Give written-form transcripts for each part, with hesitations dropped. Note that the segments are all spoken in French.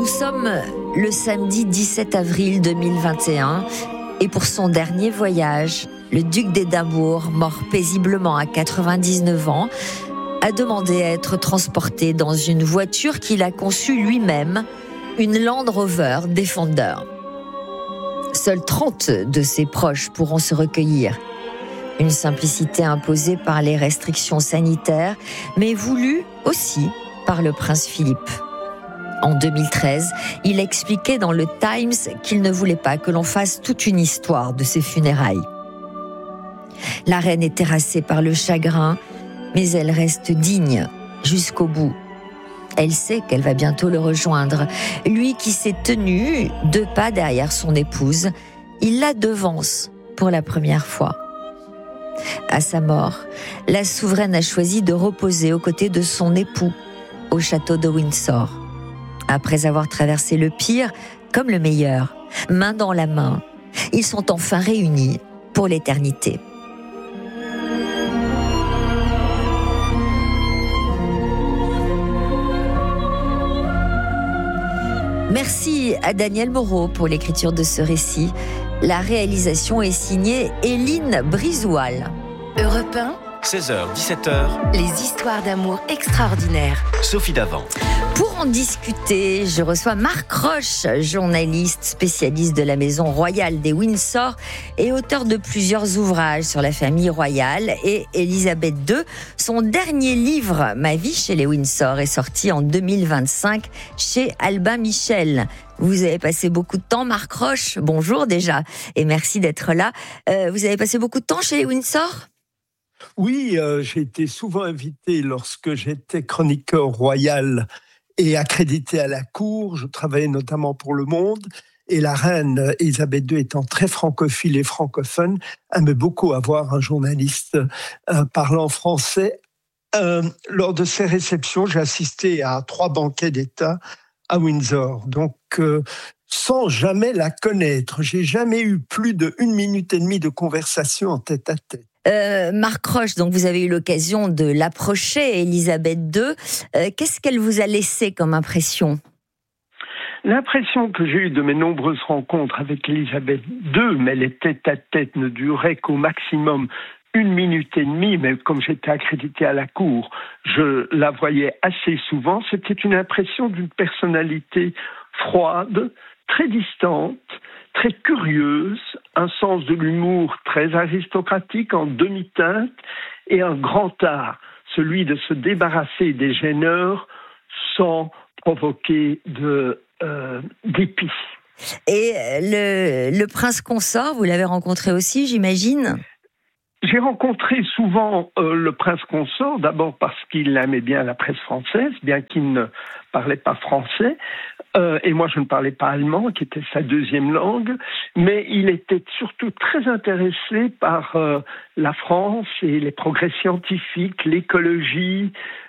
Nous sommes le samedi 17 avril 2021 et pour son dernier voyage, le duc d'Édimbourg, mort paisiblement à 99 ans, a demandé à être transporté dans une voiture qu'il a conçue lui-même, une Land Rover Defender. Seuls 30 de ses proches pourront se recueillir. Une simplicité imposée par les restrictions sanitaires, mais voulue aussi par le prince Philippe. En 2013, il expliquait dans le Times qu'il ne voulait pas que l'on fasse toute une histoire de ses funérailles. La reine est terrassée par le chagrin, mais elle reste digne jusqu'au bout. Elle sait qu'elle va bientôt le rejoindre. Lui qui s'est tenu 2 pas derrière son épouse, il la devance pour la première fois. À sa mort, la souveraine a choisi de reposer aux côtés de son époux au château de Windsor. Après avoir traversé le pire comme le meilleur, main dans la main, ils sont enfin réunis pour l'éternité. Merci à Daniel Moreau pour l'écriture de ce récit. La réalisation est signée Éline Brizoual. Europe 1, 16h, 17h, les histoires d'amour extraordinaires. Sophie Davant. Pour en discuter, je reçois Marc Roche, journaliste spécialiste de la maison royale des Windsor et auteur de plusieurs ouvrages sur la famille royale et Élisabeth II. Son dernier livre, Ma vie chez les Windsor, est sorti en 2025 chez Albin Michel. Vous avez passé beaucoup de temps, Marc Roche. Bonjour déjà et merci d'être là. Vous avez passé beaucoup de temps chez les Windsor ? Oui, j'ai été souvent invité lorsque j'étais chroniqueur royal et accrédité à la cour. Je travaillais notamment pour Le Monde. Et la reine Élisabeth II, étant très francophile et francophone, aimait beaucoup avoir un journaliste parlant français. Lors de ces réceptions, j'ai assisté à 3 banquets d'État à Windsor. Donc, sans jamais la connaître, j'ai jamais eu plus de 1 minute et demie de conversation en tête à tête. Marc Roche, donc vous avez eu l'occasion de l'approcher, Élisabeth II. Qu'est-ce qu'elle vous a laissé comme impression ? L'impression que j'ai eue de mes nombreuses rencontres avec Élisabeth II, mais les tête-à-tête ne duraient qu'au maximum 1 minute et demie, mais comme j'étais accrédité à la cour, je la voyais assez souvent. C'était une impression d'une personnalité froide, très distante, très curieuse, un sens de l'humour très aristocratique en demi-teinte et un grand art, celui de se débarrasser des gêneurs sans provoquer d'épices. Et le prince consort, vous l'avez rencontré aussi, j'imagine ? J'ai rencontré souvent le prince consort, d'abord parce qu'il aimait bien la presse française, bien qu'il ne parlait pas français, et moi je ne parlais pas allemand, qui était sa 2e langue, mais il était surtout très intéressé par la France et les progrès scientifiques, l'écologie,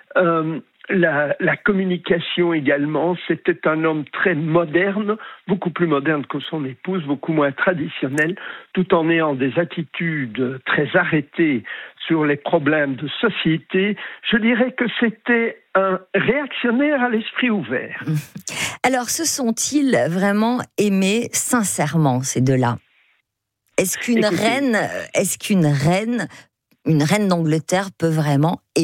la communication également. C'était un homme très moderne, beaucoup plus moderne que son épouse, beaucoup moins traditionnel, tout en ayant des attitudes très arrêtées sur les problèmes de société. Je dirais que c'était un réactionnaire à l'esprit ouvert. Alors, se sont-ils vraiment aimés sincèrement, ces deux-là ? Est-ce qu'une reine d'Angleterre peut vraiment aimer ?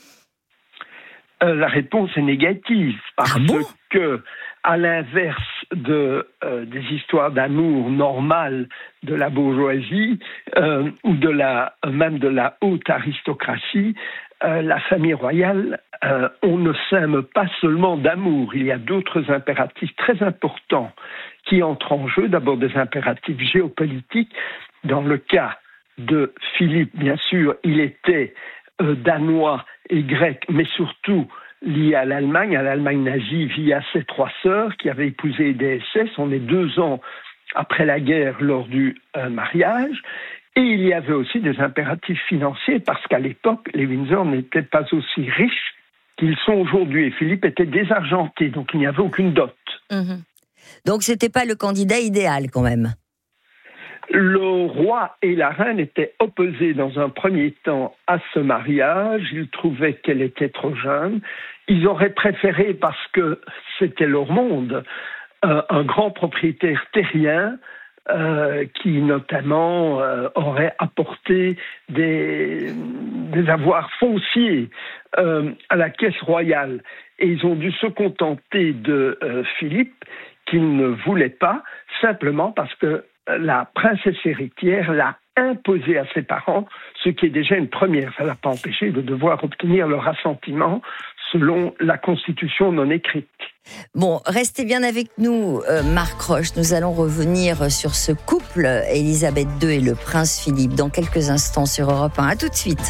La réponse est négative, parce que, à l'inverse des histoires d'amour normales de la bourgeoisie ou même de la haute aristocratie, la famille royale, on ne s'aime pas seulement d'amour. Il y a d'autres impératifs très importants qui entrent en jeu. D'abord des impératifs géopolitiques. Dans le cas de Philippe, bien sûr, il était danois et grec, mais surtout lié à l'Allemagne nazie via ses 3 sœurs qui avaient épousé des SS. On est 2 ans après la guerre lors du mariage. Et il y avait aussi des impératifs financiers parce qu'à l'époque, les Windsor n'étaient pas aussi riches qu'ils sont aujourd'hui. Et Philippe était désargenté, donc il n'y avait aucune dot. Donc c'était pas le candidat idéal quand même. Le roi et la reine étaient opposés dans un premier temps à ce mariage. Ils trouvaient qu'elle était trop jeune. Ils auraient préféré, parce que c'était leur monde, un grand propriétaire terrien qui notamment aurait apporté des avoirs fonciers à la caisse royale. Et ils ont dû se contenter de Philippe, qu'il ne voulait pas, simplement parce que la princesse héritière l'a imposé à ses parents, ce qui est déjà une première. Ça ne l'a pas empêché de devoir obtenir leur assentiment selon la constitution non écrite. Bon, restez bien avec nous, Marc Roche. Nous allons revenir sur ce couple, Élisabeth II et le prince Philippe, dans quelques instants sur Europe 1. À tout de suite.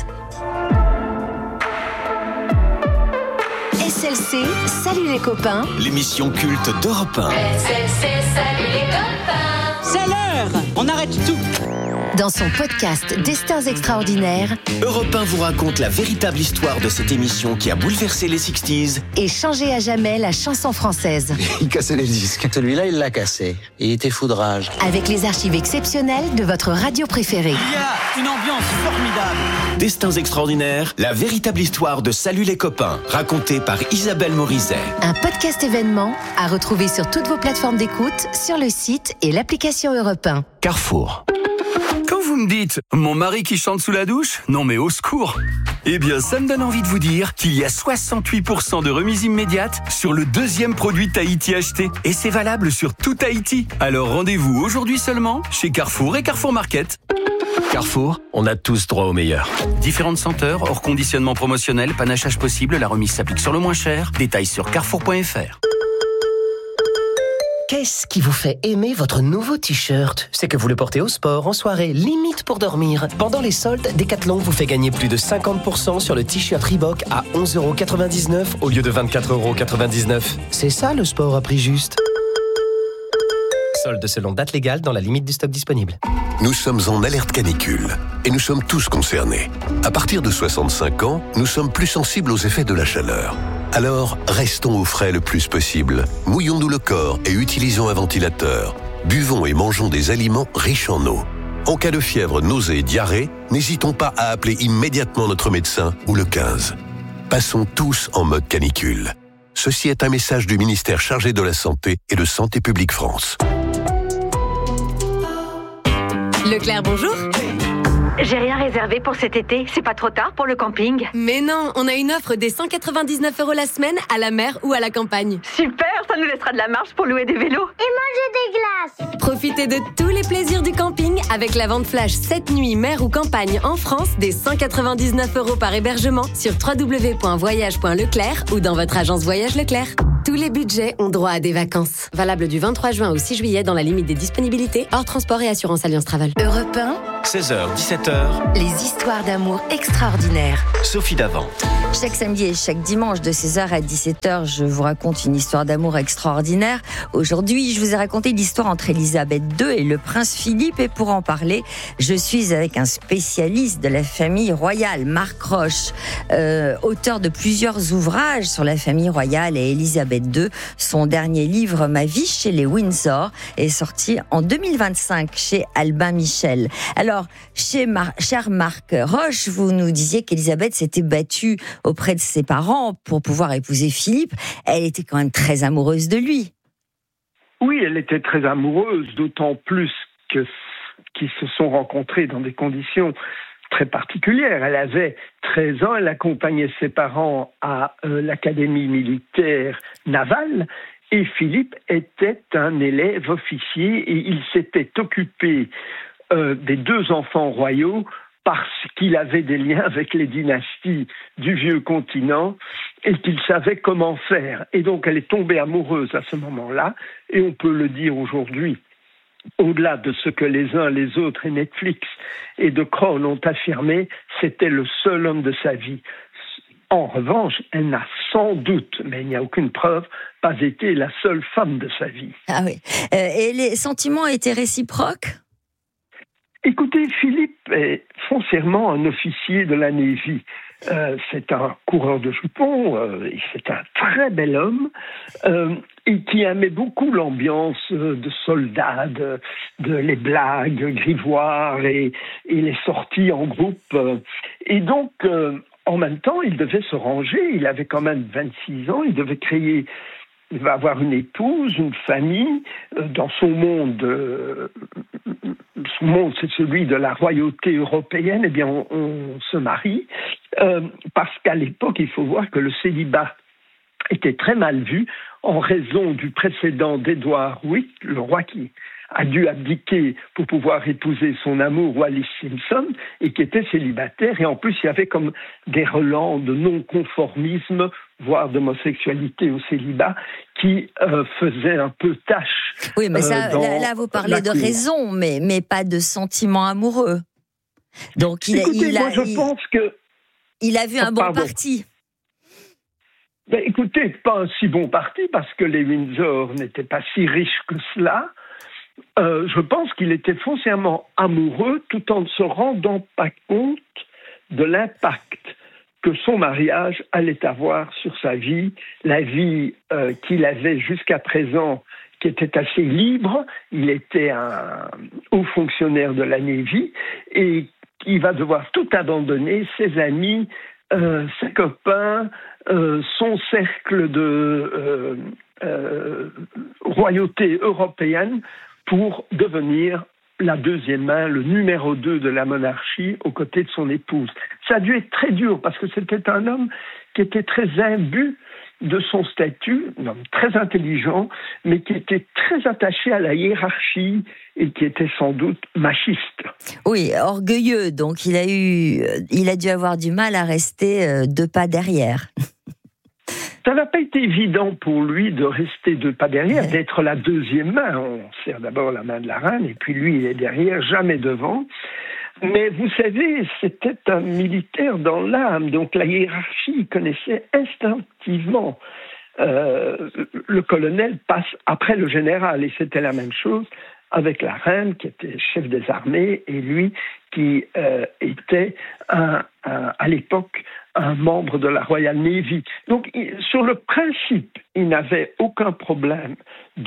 SLC, salut les copains. L'émission culte d'Europe 1. SLC, salut les copains. C'est l'heure, on arrête tout. Dans son podcast Destins extraordinaires, Europe 1 vous raconte la véritable histoire de cette émission qui a bouleversé les 60s et changé à jamais la chanson française. Il cassait les disques. Celui-là, il l'a cassé. Il était foudrage. Avec les archives exceptionnelles de votre radio préférée. Il y a une ambiance formidable. Destins extraordinaires, la véritable histoire de Salut les copains, racontée par Isabelle Morizet. Un podcast événement à retrouver sur toutes vos plateformes d'écoute, sur le site et l'application Europe 1. Carrefour. Quand vous me dites « mon mari qui chante sous la douche », non mais au secours. Eh bien, ça me donne envie de vous dire qu'il y a 68% de remise immédiate sur le deuxième produit Tahiti acheté. Et c'est valable sur tout Tahiti. Alors rendez-vous aujourd'hui seulement chez Carrefour et Carrefour Market. Carrefour, on a tous droit au meilleur. Différentes senteurs, hors conditionnement promotionnel, panachage possible, la remise s'applique sur le moins cher. Détails sur carrefour.fr. Qu'est-ce qui vous fait aimer votre nouveau t-shirt ? C'est que vous le portez au sport, en soirée, limite pour dormir. Pendant les soldes, Decathlon vous fait gagner plus de 50% sur le t-shirt Reebok à 11,99€ au lieu de 24,99€. C'est ça le sport à prix juste. Soldes selon date légale dans la limite du stock disponible. Nous sommes en alerte canicule et nous sommes tous concernés. À partir de 65 ans, nous sommes plus sensibles aux effets de la chaleur. Alors, restons au frais le plus possible. Mouillons-nous le corps et utilisons un ventilateur. Buvons et mangeons des aliments riches en eau. En cas de fièvre, nausée et diarrhée, n'hésitons pas à appeler immédiatement notre médecin ou le 15. Passons tous en mode canicule. Ceci est un message du ministère chargé de la Santé et de Santé publique France. Leclerc, bonjour. J'ai rien réservé pour cet été, c'est pas trop tard pour le camping? Mais non, on a une offre des 199€ la semaine à la mer ou à la campagne. Super, ça nous laissera de la marge pour louer des vélos. Et manger des glaces. Profitez de tous les plaisirs du camping avec la vente flash 7 nuits mer ou campagne en France des 199€ par hébergement sur www.voyage.leclerc ou dans votre agence Voyage Leclerc. Tous les budgets ont droit à des vacances. Valable du 23 juin au 6 juillet dans la limite des disponibilités, hors transport et assurance Alliance Travel. Europe 1, 16h, 17h, les histoires d'amour extraordinaires. Sophie Davant. Chaque samedi et chaque dimanche de 16h à 17h, je vous raconte une histoire d'amour extraordinaire. Aujourd'hui, je vous ai raconté l'histoire entre Élisabeth II et le prince Philippe. Et pour en parler, je suis avec un spécialiste de la famille royale, Marc Roche, auteur de plusieurs ouvrages sur la famille royale et Élisabeth II. Son dernier livre, Ma vie chez les Windsor, est sorti en 2025 chez Albin Michel. Alors, cher Marc Roche, vous nous disiez qu'Élisabeth s'était battue auprès de ses parents pour pouvoir épouser Philippe. Elle était quand même très amoureuse de lui. Oui, elle était très amoureuse, d'autant plus qu'ils se sont rencontrés dans des conditions très particulières. Elle avait 13 ans, elle accompagnait ses parents à l'académie militaire navale et Philippe était un élève officier et il s'était occupé des deux enfants royaux parce qu'il avait des liens avec les dynasties du vieux continent et qu'il savait comment faire. Et donc elle est tombée amoureuse à ce moment-là, et on peut le dire aujourd'hui, au-delà de ce que les uns, les autres, et Netflix et The Crown ont affirmé, c'était le seul homme de sa vie. En revanche, elle n'a sans doute, mais il n'y a aucune preuve, pas été la seule femme de sa vie. Ah oui. Et les sentiments étaient réciproques ? Écoutez, Philippe est foncièrement un officier de la Navy. c'est un coureur de jupons, c'est un très bel homme, et qui aimait beaucoup l'ambiance de soldats, les blagues grivoires et les sorties en groupe. Et donc, en même temps, il devait se ranger, il avait quand même 26 ans, il va avoir une épouse, une famille. Dans son monde c'est celui de la royauté européenne, eh bien on se marie, parce qu'à l'époque, il faut voir que le célibat était très mal vu en raison du précédent d'Édouard VIII, le roi qui a dû abdiquer pour pouvoir épouser son amour Wallis Simpson et qui était célibataire. Et en plus, il y avait comme des relents de non-conformisme, voire d'homosexualité au célibat, qui faisaient un peu tâche. Oui, mais ça, là, vous parlez de raison, mais pas de sentiments amoureux. Donc, je pense que il a vu un bon parti. Ben, écoutez, pas un si bon parti, parce que les Windsor n'étaient pas si riches que cela. Je pense qu'il était foncièrement amoureux tout en ne se rendant pas compte de l'impact que son mariage allait avoir sur sa vie, la vie qu'il avait jusqu'à présent, qui était assez libre. Il était un haut fonctionnaire de la Navy et il va devoir tout abandonner, ses amis, ses copains, son cercle de royauté européenne, pour devenir la deuxième main, le numéro 2 de la monarchie aux côtés de son épouse. Ça a dû être très dur parce que c'était un homme qui était très imbu de son statut, un homme très intelligent, mais qui était très attaché à la hiérarchie et qui était sans doute machiste. Oui, orgueilleux, donc il a dû avoir du mal à rester 2 pas derrière. Ça n'a pas été évident pour lui de rester 2 pas derrière, d'être la deuxième main. On serre d'abord la main de la reine, et puis lui, il est derrière, jamais devant. Mais vous savez, c'était un militaire dans l'âme, donc la hiérarchie, il connaissait instinctivement. Le colonel passe après le général, et c'était la même chose avec la reine, qui était chef des armées, et lui, qui était à l'époque un membre de la Royal Navy. Donc, sur le principe, il n'avait aucun problème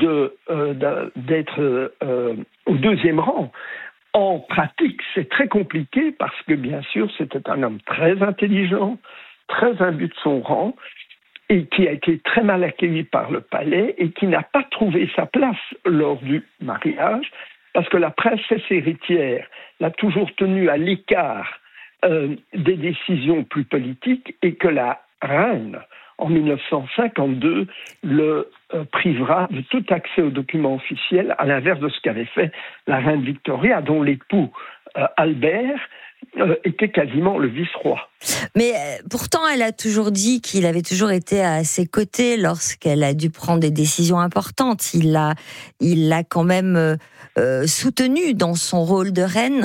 d'être au 2e rang. En pratique, c'est très compliqué parce que, bien sûr, c'était un homme très intelligent, très imbu de son rang, et qui a été très mal accueilli par le palais et qui n'a pas trouvé sa place lors du mariage, parce que la princesse héritière l'a toujours tenu à l'écart des décisions plus politiques, et que la reine, en 1952, le privera de tout accès aux documents officiels, à l'inverse de ce qu'avait fait la reine Victoria, dont l'époux Albert était quasiment le vice-roi. Mais pourtant, elle a toujours dit qu'il avait toujours été à ses côtés lorsqu'elle a dû prendre des décisions importantes. Il l'a quand même soutenue dans son rôle de reine.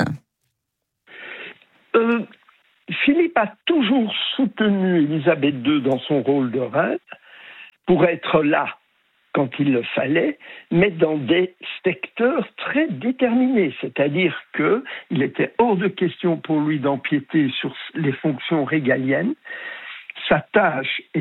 Philippe a toujours soutenu Élisabeth II dans son rôle de reine pour être là quand il le fallait, mais dans des secteurs très déterminés. C'est-à-dire qu'il était hors de question pour lui d'empiéter sur les fonctions régaliennes. Sa tâche